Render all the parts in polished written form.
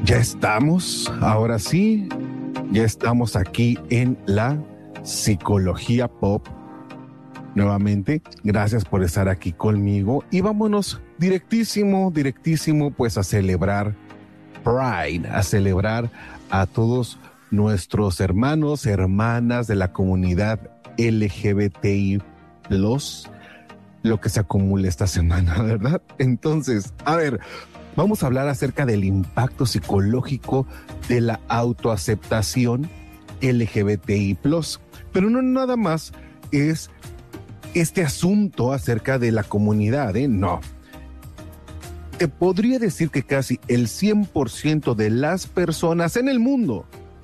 Ya estamos, ahora sí, ya estamos aquí en la Psicología Pop. Nuevamente, gracias por estar aquí conmigo y vámonos directísimo, pues a celebrar Pride, a celebrar a todos nuestros hermanos, hermanas de la comunidad LGBTI+, lo que se acumula esta semana, ¿verdad? Entonces, a ver, vamos a hablar acerca del impacto psicológico de la autoaceptación LGBTI+, pero no nada más es este asunto acerca de la comunidad, no. Te podría decir que casi el 100% de las personas en el mundo,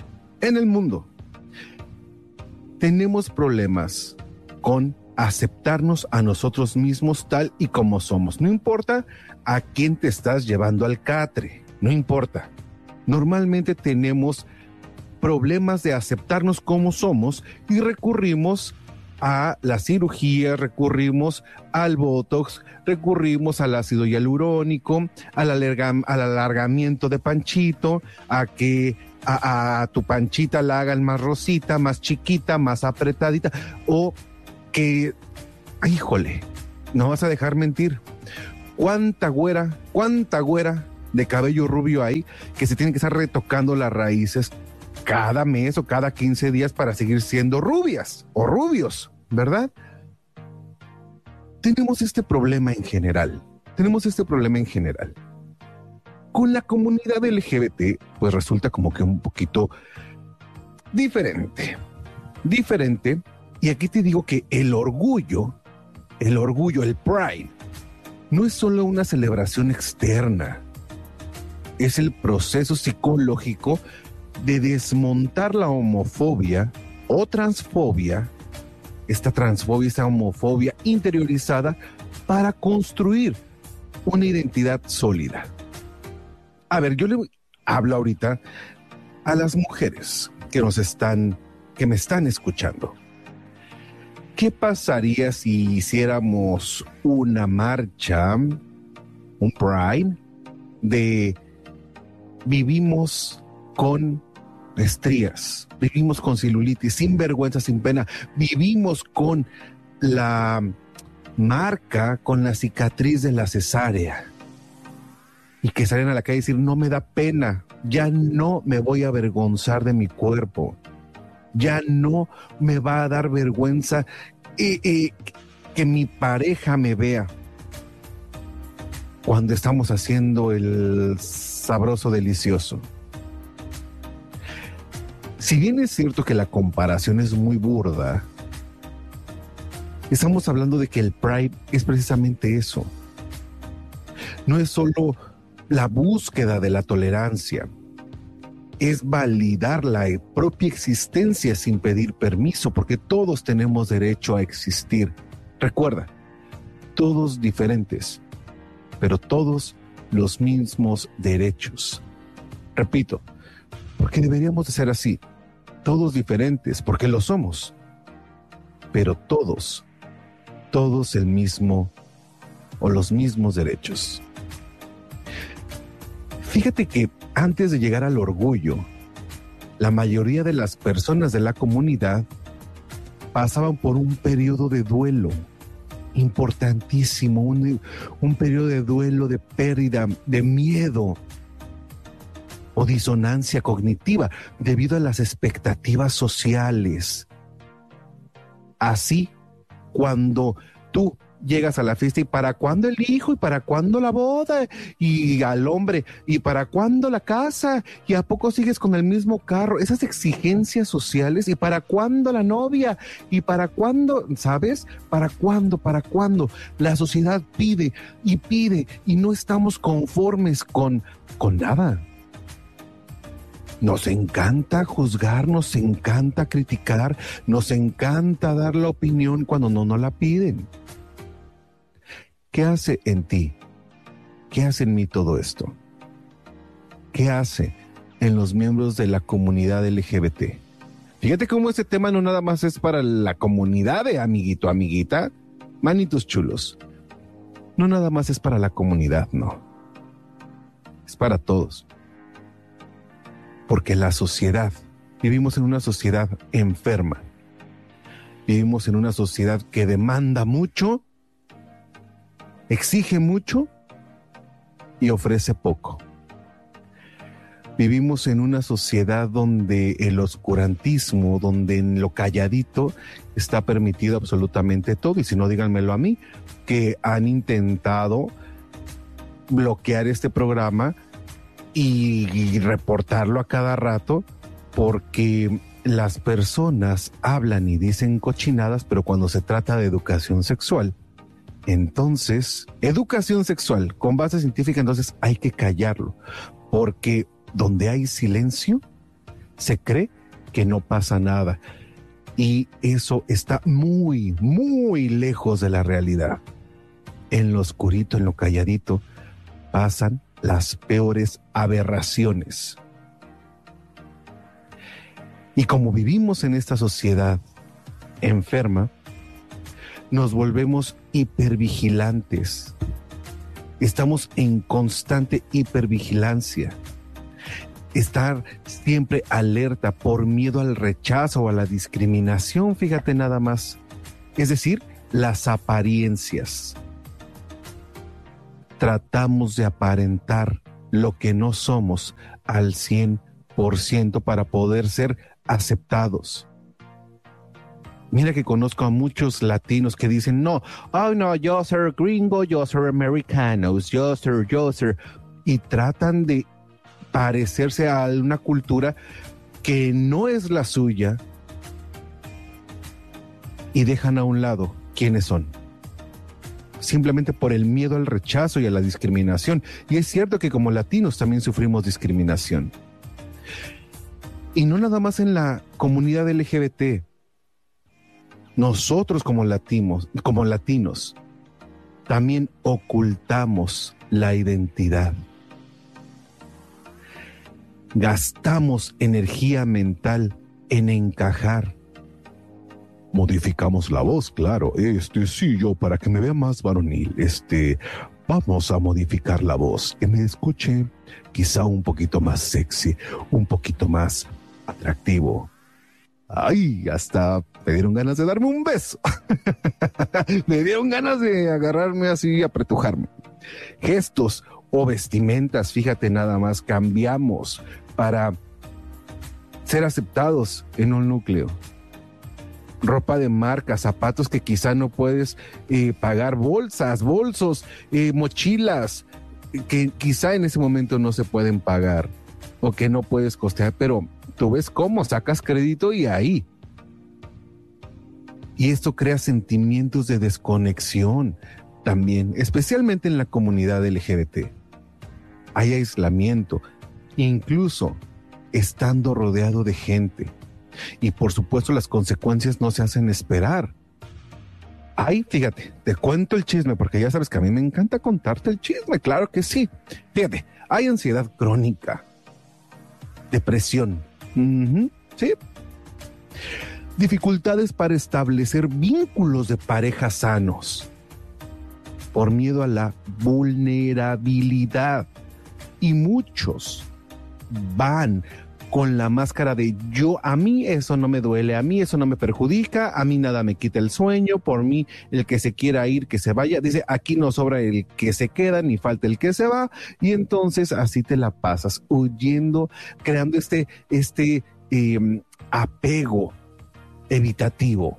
tenemos problemas con aceptarnos a nosotros mismos tal y como somos. No importa a quién te estás llevando al catre, no importa. Normalmente tenemos problemas de aceptarnos como somos y recurrimos a la cirugía, recurrimos al botox, recurrimos al ácido hialurónico, al alargamiento de panchito, a que a tu panchita la hagan más rosita, más chiquita, más apretadita, o que, híjole, no vas a dejar mentir. ¿Cuánta güera de cabello rubio hay que se tienen que estar retocando las raíces cada mes o cada 15 días para seguir siendo rubias o rubios, ¿verdad? Tenemos este problema en general. Con la comunidad LGBT, pues resulta como que un poquito diferente. Y aquí te digo que el orgullo, el Pride, no es solo una celebración externa, es el proceso psicológico de desmontar la homofobia o transfobia, esta homofobia interiorizada para construir una identidad sólida. A ver, yo le hablo ahorita a las mujeres que me están escuchando. ¿Qué pasaría si hiciéramos una marcha, un Pride, de vivimos con estrías, vivimos con celulitis, sin vergüenza, sin pena, vivimos con la marca, con la cicatriz de la cesárea, y que salen a la calle y decir, no me da pena, ya no me voy a avergonzar de mi cuerpo, ya no me va a dar vergüenza que mi pareja me vea cuando estamos haciendo el sabroso delicioso? Si bien es cierto que la comparación es muy burda, estamos hablando de que el Pride es precisamente eso. No es solo la búsqueda de la tolerancia, es validar la propia existencia sin pedir permiso, porque todos tenemos derecho a existir. Recuerda, todos diferentes, pero todos los mismos derechos. Repito, porque deberíamos de ser así. Todos diferentes, porque lo somos, pero todos el mismo o los mismos derechos. Fíjate que antes de llegar al orgullo, la mayoría de las personas de la comunidad pasaban por un periodo de duelo importantísimo, un periodo de duelo, de pérdida, de miedo o disonancia cognitiva debido a las expectativas sociales. Así, cuando tú llegas a la fiesta, ¿y para cuándo el hijo? ¿Y para cuándo la boda? Y al hombre, ¿y para cuándo la casa? ¿Y a poco sigues con el mismo carro? Esas exigencias sociales, ¿y para cuándo la novia? ¿Y para cuándo? ¿Sabes? ¿Para cuándo? La sociedad pide y no estamos conformes con nada. Nos encanta juzgar, nos encanta criticar, nos encanta dar la opinión cuando no nos la piden. ¿Qué hace en ti? ¿Qué hace en mí todo esto? ¿Qué hace en los miembros de la comunidad LGBT? Fíjate cómo este tema no nada más es para la comunidad de amiguito, amiguita, manitos chulos. No nada más es para la comunidad, no. Es para todos. Porque vivimos en una sociedad enferma. Vivimos en una sociedad que demanda mucho, exige mucho y ofrece poco. Vivimos en una sociedad donde el oscurantismo, donde en lo calladito está permitido absolutamente todo. Y si no, díganmelo a mí, que han intentado bloquear este programa y reportarlo a cada rato, porque las personas hablan y dicen cochinadas, pero cuando se trata de educación sexual, entonces, educación sexual con base científica, entonces hay que callarlo, porque donde hay silencio, se cree que no pasa nada. Y eso está muy, muy lejos de la realidad. En lo oscurito, en lo calladito, pasan las peores aberraciones. Y como vivimos en esta sociedad enferma, nos volvemos hipervigilantes. Estamos en constante hipervigilancia. Estar siempre alerta por miedo al rechazo o a la discriminación, fíjate nada más. Es decir, las apariencias. Tratamos de aparentar lo que no somos al 100% para poder ser aceptados. Mira que conozco a muchos latinos que dicen, no, yo soy gringo, yo soy americano, yo soy, y tratan de parecerse a una cultura que no es la suya y dejan a un lado quiénes son. Simplemente por el miedo al rechazo y a la discriminación. Y es cierto que como latinos también sufrimos discriminación. Y no nada más en la comunidad LGBT. Nosotros como latinos, también ocultamos la identidad. Gastamos energía mental en encajar. Modificamos la voz, claro. Sí, yo para que me vea más varonil, vamos a modificar la voz, que me escuche quizá un poquito más sexy, un poquito más atractivo. Ay, hasta me dieron ganas de darme un beso. Me dieron ganas de agarrarme así y apretujarme. Gestos o vestimentas, fíjate nada más, cambiamos para ser aceptados en un núcleo. Ropa de marca, zapatos que quizá no puedes pagar, bolsos, mochilas que quizá en ese momento no se pueden pagar o que no puedes costear, pero tú ves cómo sacas crédito y ahí. Y esto crea sentimientos de desconexión también, especialmente en la comunidad LGBT. Hay aislamiento, incluso estando rodeado de gente. Y por supuesto las consecuencias no se hacen esperar. Ay, fíjate, te cuento el chisme porque ya sabes que a mí me encanta contarte el chisme, claro que sí. Fíjate, hay ansiedad crónica, depresión, sí. Dificultades para establecer vínculos de pareja sanos por miedo a la vulnerabilidad. Y muchos van con la máscara de a mí eso no me duele, a mí eso no me perjudica, a mí nada me quita el sueño, por mí el que se quiera ir, que se vaya. Dice, aquí no sobra el que se queda, ni falta el que se va, y entonces así te la pasas, huyendo, creando este apego evitativo.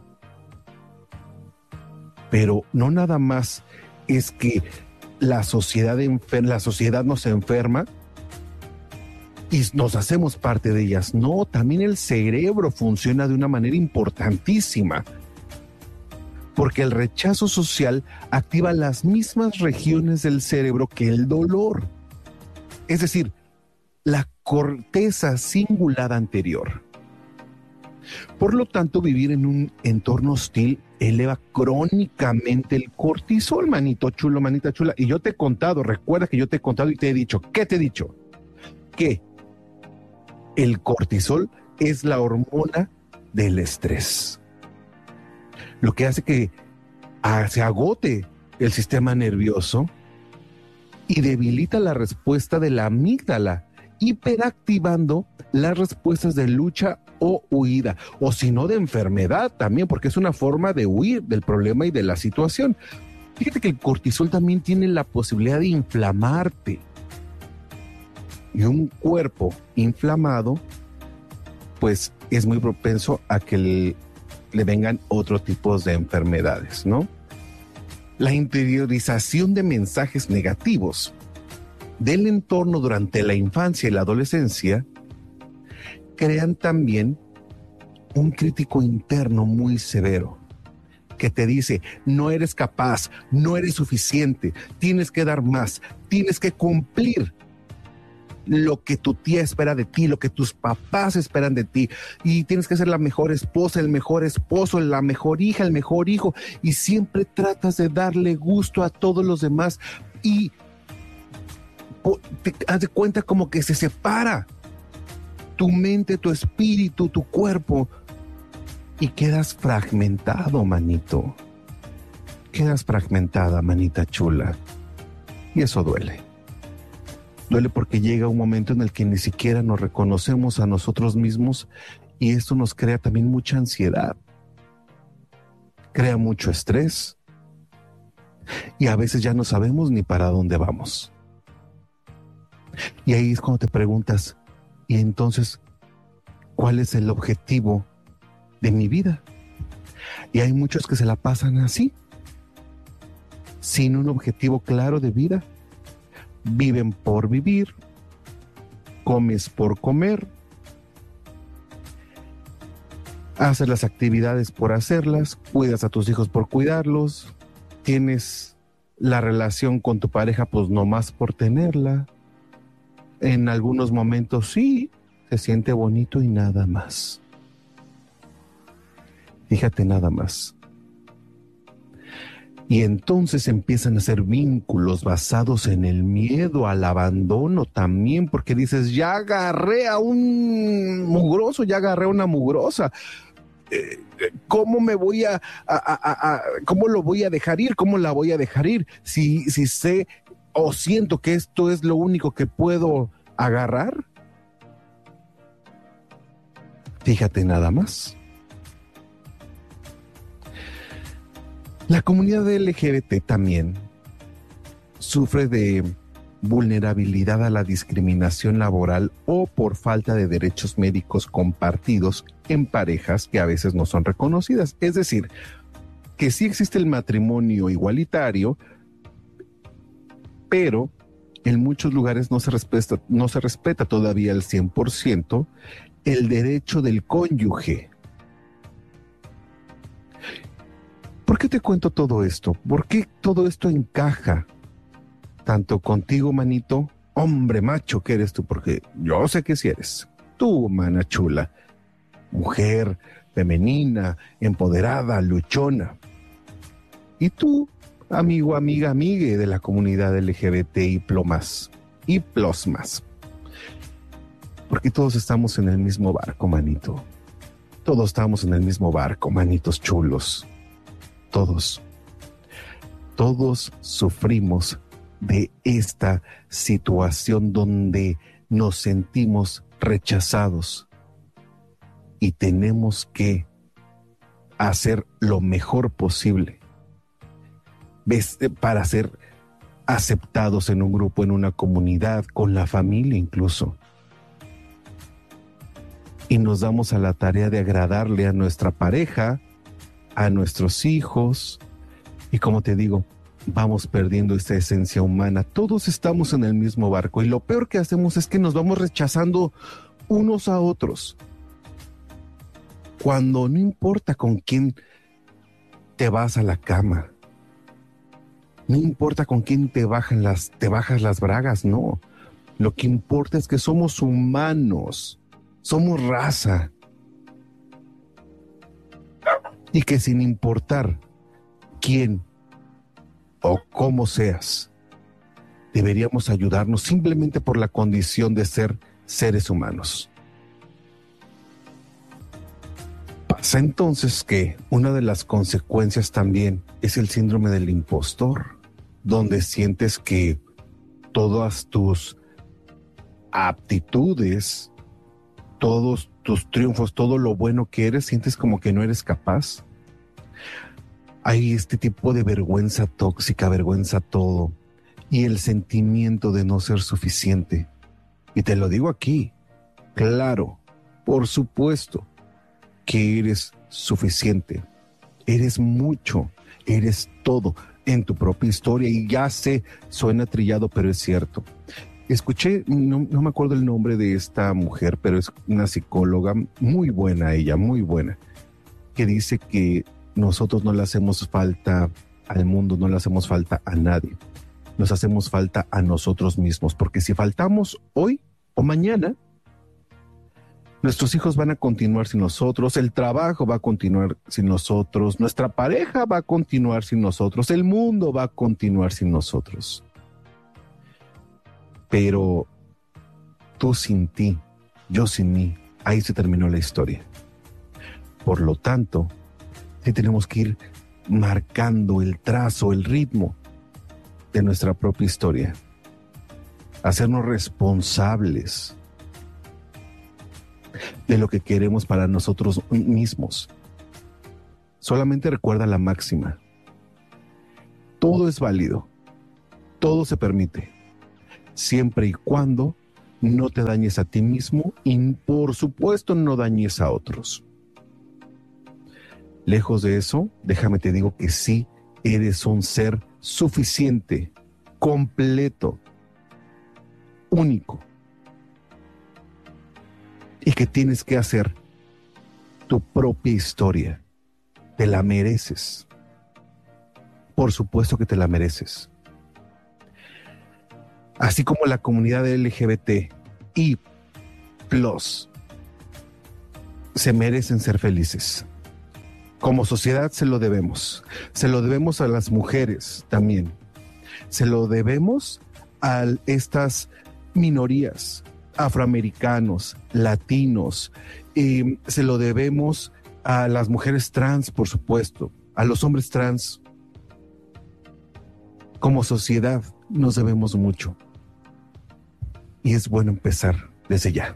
Pero no nada más es que la sociedad nos enferma y nos hacemos parte de ellas. No, también el cerebro funciona de una manera importantísima, porque el rechazo social activa las mismas regiones del cerebro que el dolor. Es decir, la corteza cingulada anterior. Por lo tanto, vivir en un entorno hostil eleva crónicamente el cortisol, manito chulo, manita chula. Y yo te he contado, recuerda que yo te he contado y te he dicho, ¿qué te he dicho? Que el cortisol es la hormona del estrés, lo que hace que se agote el sistema nervioso y debilita la respuesta de la amígdala, hiperactivando las respuestas de lucha o huida, o si no de enfermedad también, porque es una forma de huir del problema y de la situación. Fíjate que el cortisol también tiene la posibilidad de inflamarte. Y un cuerpo inflamado, pues es muy propenso a que le vengan otros tipos de enfermedades, ¿no? La interiorización de mensajes negativos del entorno durante la infancia y la adolescencia crean también un crítico interno muy severo que te dice: no eres capaz, no eres suficiente, tienes que dar más, tienes que cumplir lo que tu tía espera de ti, lo que tus papás esperan de ti, y tienes que ser la mejor esposa, el mejor esposo, la mejor hija, el mejor hijo, y siempre tratas de darle gusto a todos los demás y te das de cuenta como que se separa tu mente, tu espíritu, tu cuerpo, y quedas fragmentado, manito. Quedas fragmentada, manita chula. Y eso duele. Duele porque llega un momento en el que ni siquiera nos reconocemos a nosotros mismos, y esto nos crea también mucha ansiedad. Crea mucho estrés. Y a veces ya no sabemos ni para dónde vamos. Y ahí es cuando te preguntas: ¿y entonces cuál es el objetivo de mi vida? Y hay muchos que se la pasan así, sin un objetivo claro de vida. Viven por vivir, comes por comer, haces las actividades por hacerlas, cuidas a tus hijos por cuidarlos, tienes la relación con tu pareja pues nomás por tenerla. En algunos momentos sí, se siente bonito y nada más. Fíjate, nada más. Y entonces empiezan a hacer vínculos basados en el miedo al abandono también, porque dices: ya agarré a un mugroso, ya agarré a una mugrosa. ¿Cómo me voy cómo lo voy a dejar ir? ¿Cómo la voy a dejar ir? Si sé o siento que esto es lo único que puedo agarrar. Fíjate nada más. La comunidad LGBT también sufre de vulnerabilidad a la discriminación laboral o por falta de derechos médicos compartidos en parejas que a veces no son reconocidas. Es decir, que sí existe el matrimonio igualitario, pero en muchos lugares no se respeta todavía al 100% el derecho del cónyuge. ¿Por qué te cuento todo esto? ¿Por qué todo esto encaja tanto contigo, manito, hombre macho que eres tú? Porque yo sé que sí eres. Tú, mana chula, mujer femenina, empoderada, luchona. Y tú, amigo, amiga, amigue de la comunidad LGBT y plomas y plosmas. Porque todos estamos en el mismo barco, manito. Todos estamos en el mismo barco, manitos chulos. Todos sufrimos de esta situación donde nos sentimos rechazados y tenemos que hacer lo mejor posible para ser aceptados en un grupo, en una comunidad, con la familia incluso. Y nos damos a la tarea de agradarle a nuestra pareja, a nuestros hijos, y como te digo, vamos perdiendo esta esencia humana. Todos estamos en el mismo barco, y lo peor que hacemos es que nos vamos rechazando unos a otros, cuando no importa con quién te vas a la cama, no importa con quién te bajas las bragas, no. Lo que importa es que somos humanos, somos raza. Y que sin importar quién o cómo seas, deberíamos ayudarnos simplemente por la condición de ser seres humanos. Pasa entonces que una de las consecuencias también es el síndrome del impostor, donde sientes que todas tus aptitudes, todos tus triunfos, todo lo bueno que eres, sientes como que no eres capaz. Hay este tipo de vergüenza tóxica, vergüenza todo, y el sentimiento de no ser suficiente. Y te lo digo aquí, claro, por supuesto que eres suficiente, eres mucho, eres todo en tu propia historia. Y ya sé, suena trillado, pero es cierto. Escuché, no me acuerdo el nombre de esta mujer, pero es una psicóloga muy buena ella, muy buena, que dice que nosotros no le hacemos falta al mundo, no le hacemos falta a nadie. Nos hacemos falta a nosotros mismos, porque si faltamos hoy o mañana, nuestros hijos van a continuar sin nosotros, el trabajo va a continuar sin nosotros, nuestra pareja va a continuar sin nosotros, el mundo va a continuar sin nosotros. Pero tú sin ti, yo sin mí, ahí se terminó la historia. Por lo tanto, sí tenemos que ir marcando el trazo, el ritmo de nuestra propia historia. Hacernos responsables de lo que queremos para nosotros mismos. Solamente recuerda la máxima. Todo es válido, todo se permite, siempre y cuando no te dañes a ti mismo y por supuesto no dañes a otros. Lejos de eso, déjame te digo que sí eres un ser suficiente, completo, único, y que tienes que hacer tu propia historia. Te la mereces. Por supuesto que te la mereces. Así como la comunidad LGBT y plus se merecen ser felices. Como sociedad se lo debemos. Se lo debemos a las mujeres también. Se lo debemos a estas minorías, afroamericanos, latinos. Se lo debemos a las mujeres trans, por supuesto, a los hombres trans. Como sociedad nos debemos mucho. Y es bueno empezar desde ya.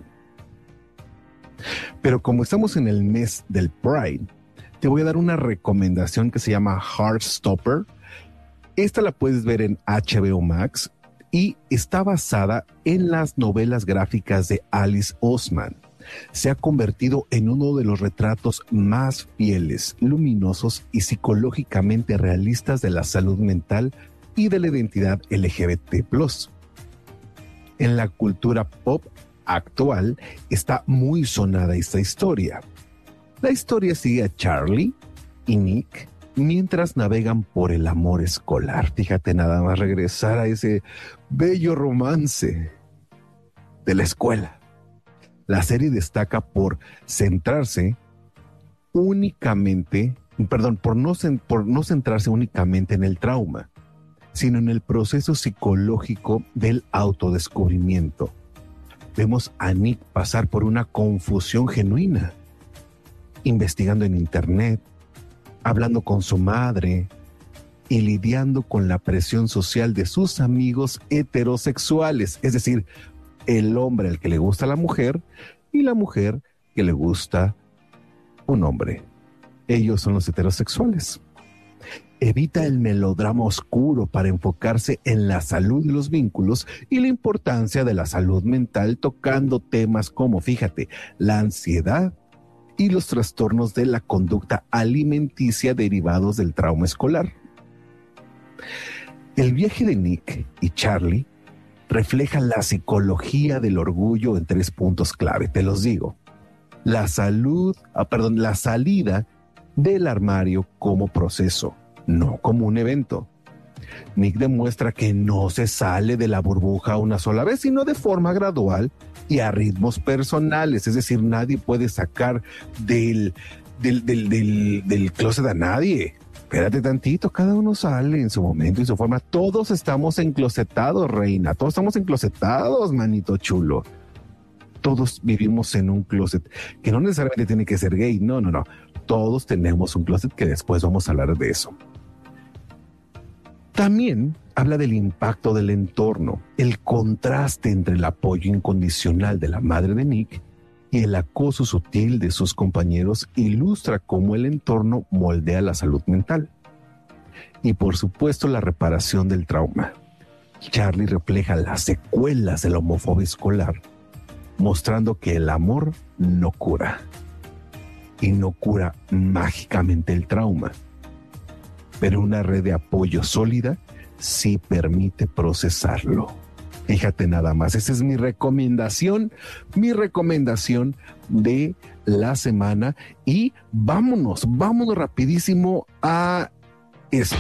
Pero como estamos en el mes del Pride, te voy a dar una recomendación que se llama Heartstopper. Esta la puedes ver en HBO Max y está basada en las novelas gráficas de Alice Oseman. Se ha convertido en uno de los retratos más fieles, luminosos y psicológicamente realistas de la salud mental y de la identidad LGBT+. En la cultura pop actual está muy sonada esta historia. La historia sigue a Charlie y Nick mientras navegan por el amor escolar. Fíjate nada más, regresar a ese bello romance de la escuela. La serie destaca por centrarse únicamente, por no centrarse únicamente en el trauma, sino en el proceso psicológico del autodescubrimiento. Vemos a Nick pasar por una confusión genuina, investigando en internet, hablando con su madre y lidiando con la presión social de sus amigos heterosexuales, es decir, el hombre al que le gusta la mujer y la mujer que le gusta un hombre. Ellos son los heterosexuales. Evita el melodrama oscuro para enfocarse en la salud de los vínculos y la importancia de la salud mental, tocando temas como, fíjate, la ansiedad y los trastornos de la conducta alimenticia derivados del trauma escolar. El viaje de Nick y Charlie refleja la psicología del orgullo en 3 puntos clave, te los digo. La salida del armario como proceso, no como un evento. Nick demuestra que no se sale de la burbuja una sola vez, sino de forma gradual y a ritmos personales. Es decir, nadie puede sacar del closet a nadie. Espérate tantito, cada uno sale en su momento y su forma. Todos estamos enclosetados, reina. Todos estamos enclosetados, manito chulo. Todos vivimos en un closet, que no necesariamente tiene que ser gay. No. Todos tenemos un closet, que después vamos a hablar de eso. También habla del impacto del entorno, el contraste entre el apoyo incondicional de la madre de Nick y el acoso sutil de sus compañeros ilustra cómo el entorno moldea la salud mental. Y por supuesto la reparación del trauma. Charlie refleja las secuelas de la homofobia escolar, mostrando que el amor no cura. Y no cura mágicamente el trauma. Pero una red de apoyo sólida sí permite procesarlo. Fíjate nada más, esa es mi recomendación de la semana. Y vámonos rapidísimo a esto.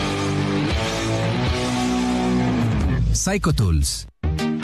Psychotools.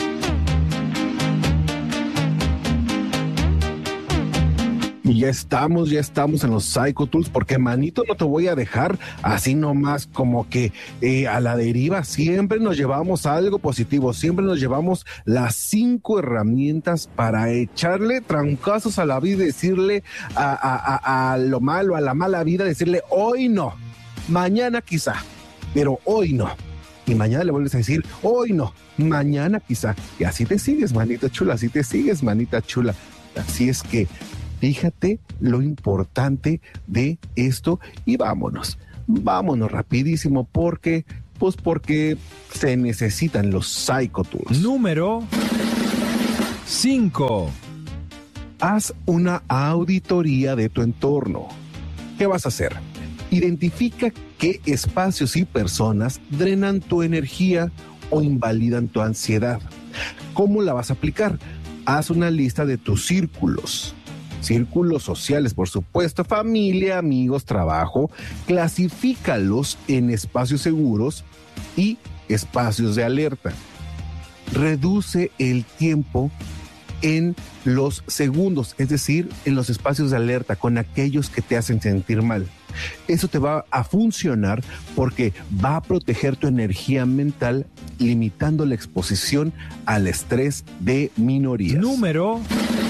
Y ya estamos en los Psychotools, porque manito, no te voy a dejar así nomás como que a la deriva. Siempre nos llevamos algo positivo, siempre nos llevamos las 5 herramientas para echarle trancazos a la vida y decirle a lo malo, a la mala vida, decirle hoy no, mañana quizá, pero hoy no. Y mañana le vuelves a decir hoy no, mañana quizá. Y así te sigues, manita chula, así te sigues, manita chula. Así es que fíjate lo importante de esto y vámonos rapidísimo porque se necesitan los Psychotools. Número 5. Haz una auditoría de tu entorno. ¿Qué vas a hacer? Identifica qué espacios y personas drenan tu energía o invalidan tu ansiedad. ¿Cómo la vas a aplicar? Haz una lista de tus círculos sociales, por supuesto, familia, amigos, trabajo. Clasifícalos en espacios seguros y espacios de alerta. Reduce el tiempo en los segundos, es decir, en los espacios de alerta con aquellos que te hacen sentir mal. Eso te va a funcionar porque va a proteger tu energía mental, limitando la exposición al estrés de minorías. Número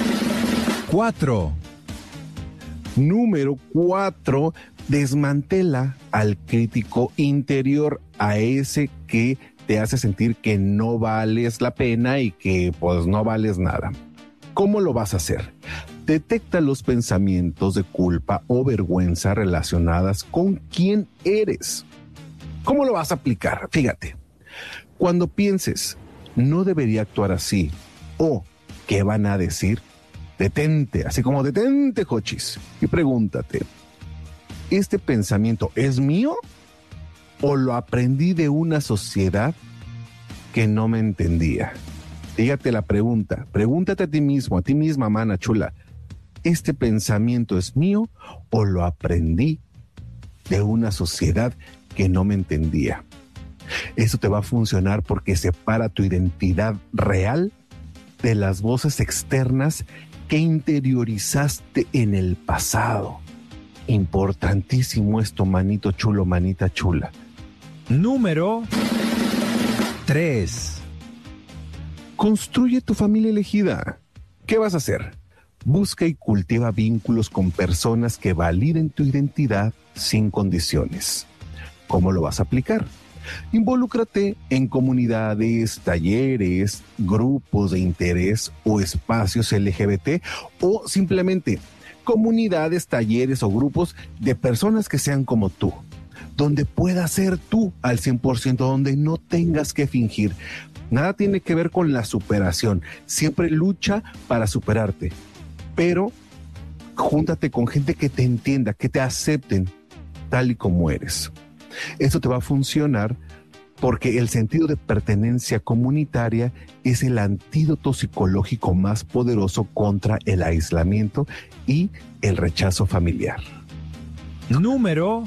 4. Número 4, desmantela al crítico interior, a ese que te hace sentir que no vales la pena y que pues no vales nada. ¿Cómo lo vas a hacer? Detecta los pensamientos de culpa o vergüenza relacionadas con quién eres. ¿Cómo lo vas a aplicar? Fíjate, cuando pienses, no debería actuar así, o ¿qué van a decir? Detente, así como detente, Jochis, y pregúntate, ¿este pensamiento es mío o lo aprendí de una sociedad que no me entendía? Fíjate la pregunta, pregúntate a ti mismo, a ti misma, mana chula, ¿este pensamiento es mío o lo aprendí de una sociedad que no me entendía? Eso te va a funcionar porque separa tu identidad real de las voces externas que interiorizaste en el pasado. Importantísimo esto, manito chulo, manita chula. Número 3. Construye tu familia elegida. ¿Qué vas a hacer? Busca y cultiva vínculos con personas que validen tu identidad sin condiciones. ¿Cómo lo vas a aplicar? Involúcrate en comunidades, talleres, grupos de interés o espacios LGBT, o simplemente comunidades, talleres o grupos de personas que sean como tú, donde puedas ser tú al 100%, donde no tengas que fingir. Nada tiene que ver con la superación. Siempre lucha para superarte, pero júntate con gente que te entienda, que te acepten tal y como eres. Esto te va a funcionar porque el sentido de pertenencia comunitaria es el antídoto psicológico más poderoso contra el aislamiento y el rechazo familiar. Número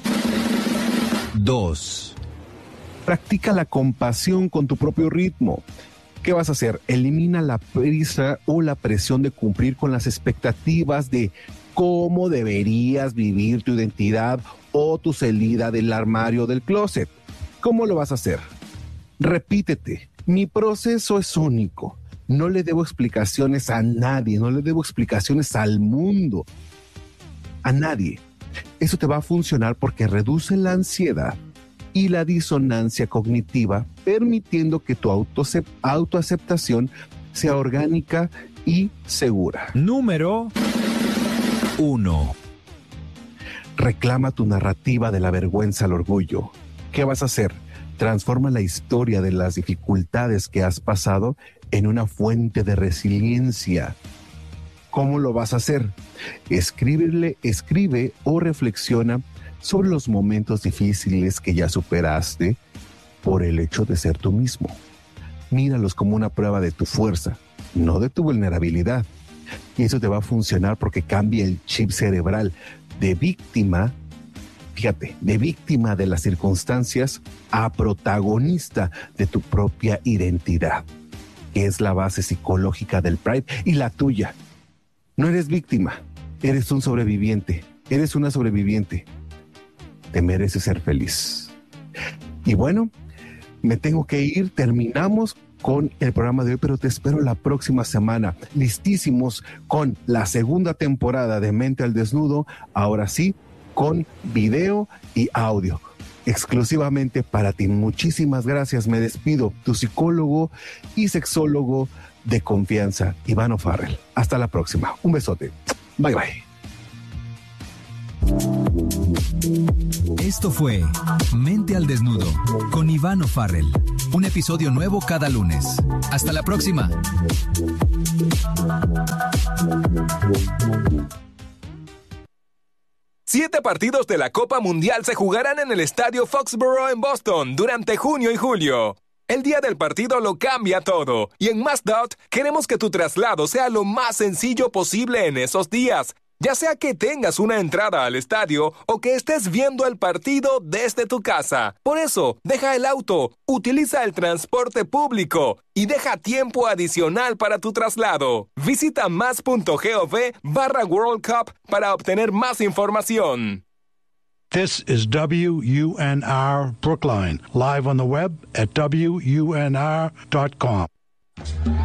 2. Practica la compasión con tu propio ritmo. ¿Qué vas a hacer? Elimina la prisa o la presión de cumplir con las expectativas de cómo deberías vivir tu identidad o tu salida del armario, del closet. ¿Cómo lo vas a hacer? Repítete, mi proceso es único. No le debo explicaciones a nadie, no le debo explicaciones al mundo, a nadie. Eso te va a funcionar porque reduce la ansiedad, y la disonancia cognitiva, permitiendo que tu autoaceptación sea orgánica y segura. Número 1. Reclama tu narrativa de la vergüenza al orgullo. ¿Qué vas a hacer? Transforma la historia de las dificultades que has pasado en una fuente de resiliencia. ¿Cómo lo vas a hacer? Escribe o reflexiona sobre los momentos difíciles que ya superaste por el hecho de ser tú mismo. Míralos como una prueba de tu fuerza, no de tu vulnerabilidad. Y eso te va a funcionar porque cambia el chip cerebral de víctima, fíjate, de víctima de las circunstancias a protagonista de tu propia identidad, que es la base psicológica del Pride y la tuya. No eres víctima, eres un sobreviviente, eres una sobreviviente. Te mereces ser feliz. Y bueno, me tengo que ir, terminamos con el programa de hoy, pero te espero la próxima semana, listísimos con la segunda temporada de Mente al Desnudo, ahora sí, con video y audio, exclusivamente para ti. Muchísimas gracias, me despido, tu psicólogo y sexólogo de confianza, Iván O'Farrell. Hasta la próxima, un besote, bye bye. Esto fue Mente al Desnudo con Iván O'Farrell. Un episodio nuevo cada lunes. Hasta la próxima. Siete partidos de la Copa Mundial se jugarán en el Estadio Foxborough en Boston durante junio y julio. El día del partido lo cambia todo, y en MassDOT queremos que tu traslado sea lo más sencillo posible en esos días, ya sea que tengas una entrada al estadio o que estés viendo el partido desde tu casa. Por eso, deja el auto, utiliza el transporte público y deja tiempo adicional para tu traslado. Visita mas.gov/World Cup para obtener más información. This is WUNR Brookline, live on the web at WUNR.com.